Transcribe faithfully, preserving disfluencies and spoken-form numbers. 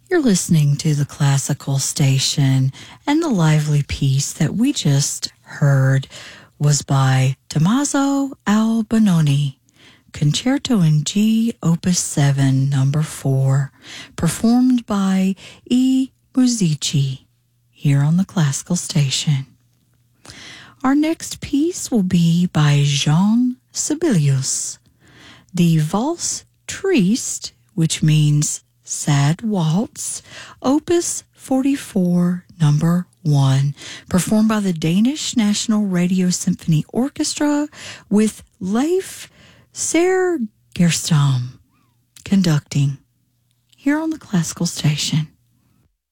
You're listening to the Classical Station, and the lively piece that we just heard was by Tommaso Albinoni, Concerto in G, Opus seven, number four, performed by I Musici, here on the Classical Station. Our next piece will be by Jean Sibelius, the Valse Triste, which means Sad Waltz, Opus forty-four, number one, performed by the Danish National Radio Symphony Orchestra with Leif Segerström conducting, here on the Classical Station.